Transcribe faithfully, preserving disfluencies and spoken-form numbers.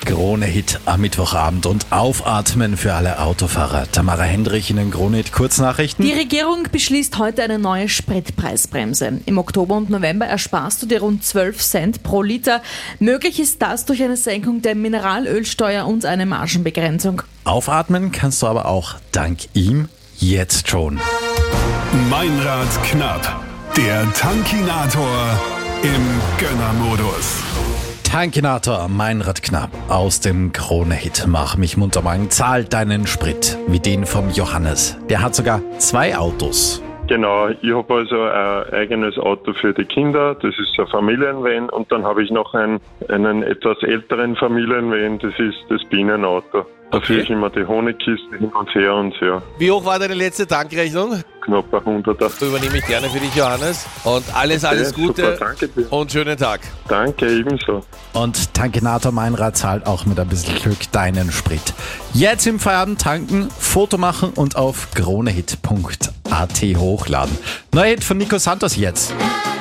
Krone-Hit am Mittwochabend und aufatmen für alle Autofahrer. Tamara Hendrich in den Krone-Hit Kurznachrichten. Die Regierung beschließt heute eine neue Spritpreisbremse. Im Oktober und November ersparst du dir rund zwölf Cent pro Liter. Möglich ist das durch eine Senkung der Mineralölsteuer und eine Margenbegrenzung. Aufatmen kannst du aber auch dank ihm jetzt schon. Meinrad knapp. Der Tankinator im Gönnermodus. Tankinator, Meinrad knapp aus dem Krone-Hit. Mach mich munter, Mann. Zahl deinen Sprit, wie den vom Johannes. Der hat sogar zwei Autos. Genau, ich habe also ein eigenes Auto für die Kinder, das ist ein Familienvan, und dann habe ich noch einen, einen etwas älteren Familienvan, das ist das Bienenauto. Da Okay. führe ich immer die Honigkiste hin und her und her. Wie hoch war deine letzte Tankrechnung? Knapp ein Hunderter. So übernehme ich gerne für dich, Johannes. Und alles, alles Okay, Gute super, danke dir. und schönen Tag. Danke, ebenso. Und Tankinator Meinrad zahlt auch mit ein bisschen Glück deinen Sprit. Jetzt im Feierabend tanken, Foto machen und auf kronehit punkt at hochladen. Neuer Hit von Nico Santos jetzt.